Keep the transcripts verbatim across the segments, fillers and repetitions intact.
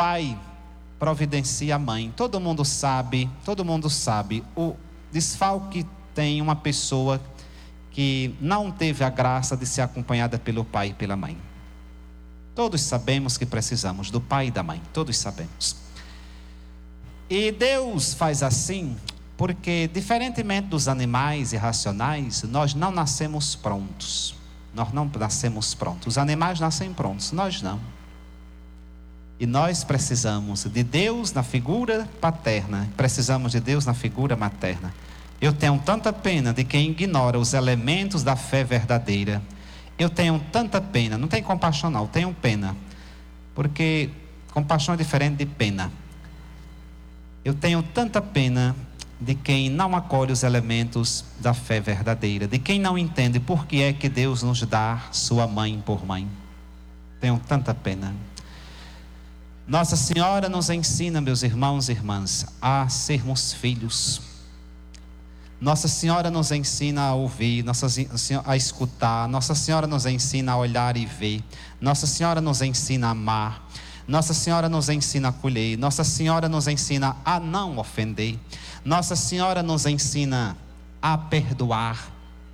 pai providencia a mãe. Todo mundo sabe, todo mundo sabe o desfalque tem uma pessoa que não teve a graça de ser acompanhada pelo pai e pela mãe. Todos sabemos que precisamos do pai e da mãe, todos sabemos. E Deus faz assim porque, diferentemente dos animais irracionais, nós não nascemos prontos. Nós não nascemos prontos. Os animais nascem prontos, nós não. E nós precisamos de Deus na figura paterna, precisamos de Deus na figura materna. Eu tenho tanta pena de quem ignora os elementos da fé verdadeira. Eu tenho tanta pena, não tenho compaixão não, tenho pena. Porque compaixão é diferente de pena. Eu tenho tanta pena de quem não acolhe os elementos da fé verdadeira, de quem não entende por que é que Deus nos dá sua mãe por mãe. Tenho tanta pena. Nossa Senhora nos ensina, meus irmãos e irmãs, a sermos filhos. Nossa Senhora nos ensina a ouvir, Nossa Senhora a escutar. Nossa Senhora nos ensina a olhar e ver. Nossa Senhora nos ensina a amar. Nossa Senhora nos ensina a acolher. Nossa Senhora nos ensina a não ofender. Nossa Senhora nos ensina a perdoar.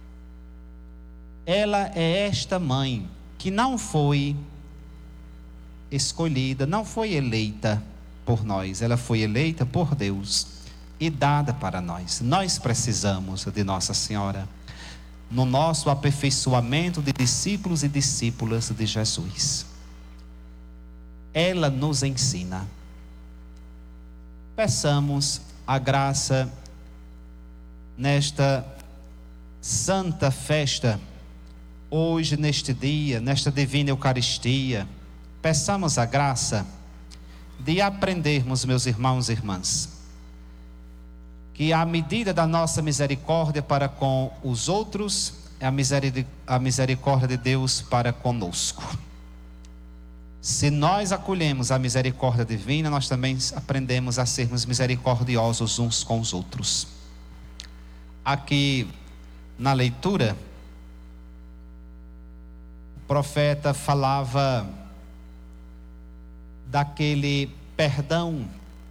Ela é esta mãe que não foi escolhida, não foi eleita por nós, ela foi eleita por Deus e dada para nós. Nós precisamos de Nossa Senhora no nosso aperfeiçoamento de discípulos e discípulas de Jesus. Ela nos ensina. Peçamos a graça nesta santa festa, hoje, neste dia, nesta divina Eucaristia. Peçamos a graça de aprendermos, meus irmãos e irmãs, que a medida da nossa misericórdia para com os outros é a misericórdia, a misericórdia de Deus para conosco. Se nós acolhemos a misericórdia divina, nós também aprendemos a sermos misericordiosos uns com os outros. Aqui na leitura, o profeta falava daquele perdão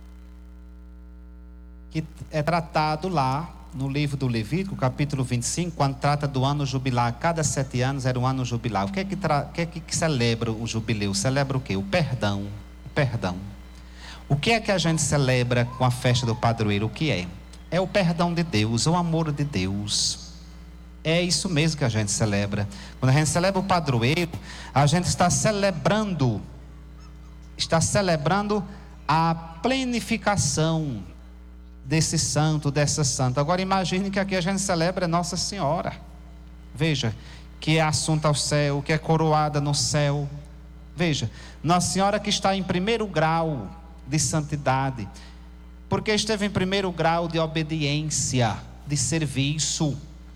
que é tratado lá no livro do Levítico, capítulo vinte e cinco, quando trata do ano jubilar. Cada sete anos era um ano jubilar. O que é que, tra... o que, é que celebra o jubileu? Celebra o quê? O perdão. O perdão. O que é que a gente celebra com a festa do padroeiro? O que é? É o perdão de Deus, o amor de Deus. É isso mesmo que a gente celebra. Quando a gente celebra o padroeiro, a gente está celebrando, está celebrando a plenificação desse santo, dessa santa. Agora imagine que aqui a gente celebra Nossa Senhora. Veja, que é assunta ao céu, que é coroada no céu. Veja, Nossa Senhora que está em primeiro grau de santidade, porque esteve em primeiro grau de obediência, de serviço.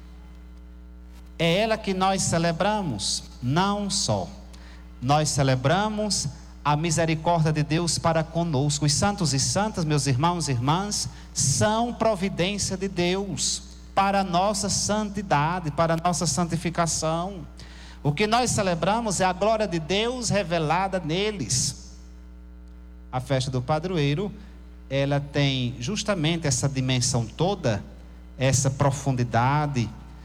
É ela que nós celebramos. Não só nós celebramos a misericórdia de Deus para conosco. Os santos e santas, meus irmãos e irmãs, são providência de Deus para a nossa santidade, para a nossa santificação. O que nós celebramos é a glória de Deus revelada neles. A festa do padroeiro, ela tem justamente essa dimensão toda, essa profundidade,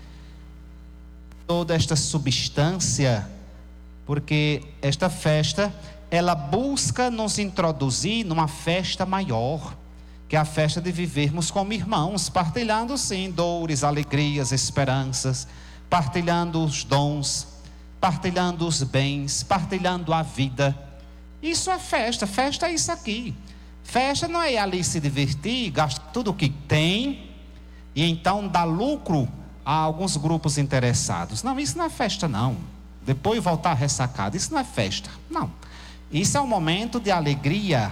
toda esta substância, porque esta festa, ela busca nos introduzir numa festa maior, que é a festa de vivermos como irmãos, partilhando sim dores, alegrias, esperanças, partilhando os dons, partilhando os bens, partilhando a vida. Isso é festa. Festa é isso aqui. Festa não é ali se divertir, gastar tudo o que tem e então dar lucro a alguns grupos interessados. Não, isso não é festa não. Depois voltar ressacado, isso não é festa, não. Isso é um momento de alegria,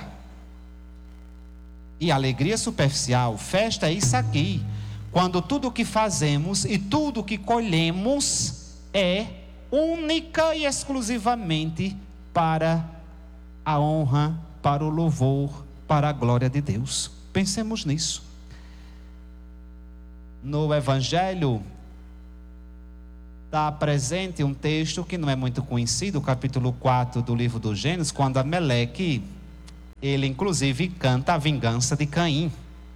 e alegria superficial. Festa é isso aqui, quando tudo o que fazemos e tudo o que colhemos é única e exclusivamente para a honra, para o louvor, para a glória de Deus. Pensemos nisso. No Evangelho está presente um texto que não é muito conhecido, o capítulo quatro do livro do Gênesis, quando Ameleque, ele inclusive canta a vingança de Caim.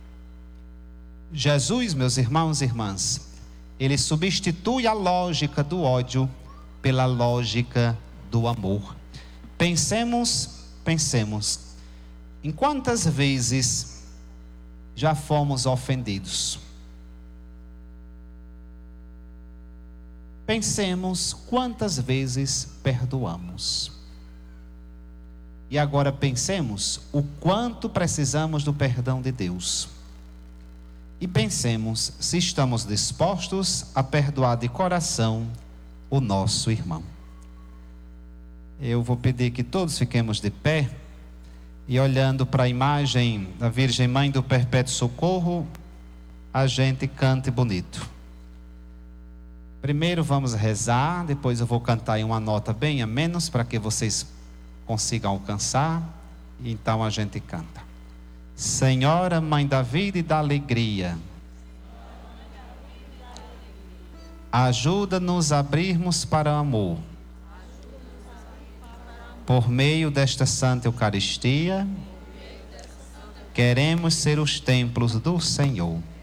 Jesus, meus irmãos e irmãs, ele substitui a lógica do ódio pela lógica do amor. Pensemos, pensemos, em quantas vezes já fomos ofendidos? Pensemos quantas vezes perdoamos. E agora pensemos o quanto precisamos do perdão de Deus. E pensemos se estamos dispostos a perdoar de coração o nosso irmão. Eu vou pedir que todos fiquemos de pé e olhando para a imagem da Virgem Mãe do Perpétuo Socorro, a gente cante bonito. Primeiro vamos rezar, depois eu vou cantar em uma nota bem a menos para que vocês consigam alcançar, e então a gente canta. Senhora, Mãe da vida e da alegria, ajuda-nos a abrirmos para o amor. Por meio desta Santa Eucaristia, queremos ser os templos do Senhor.